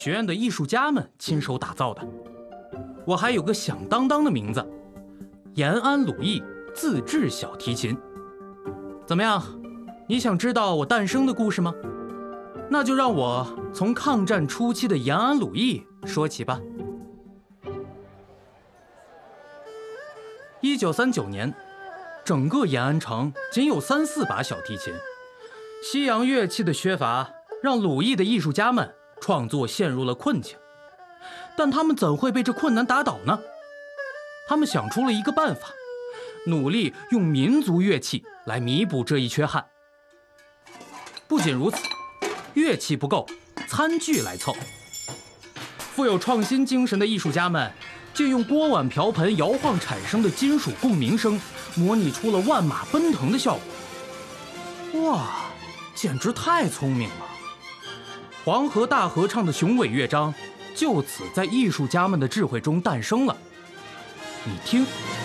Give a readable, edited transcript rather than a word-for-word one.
学院的艺术家们亲手打造的。我还有个响当当的名字——延安鲁艺自制小提琴。怎么样？你想知道我诞生的故事吗？那就让我从抗战初期的延安鲁艺说起吧。1939年，整个延安城仅有3、4把小提琴，西洋乐器的缺乏让鲁艺的艺术家们创作陷入了困境。但他们怎会被这困难打倒呢？他们想出了一个办法，努力用民族乐器来弥补这一缺憾。不仅如此，乐器不够，餐具来凑。富有创新精神的艺术家们就用锅碗瓢盆摇晃产生的金属共鸣声，模拟出了万马奔腾的效果。哇，简直太聪明了！黄河大合唱的雄伟乐章就此在艺术家们的智慧中诞生了。你听。